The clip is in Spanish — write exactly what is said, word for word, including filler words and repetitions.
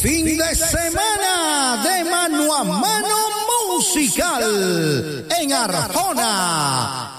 fin de semana de mano a mano musical en Arjona.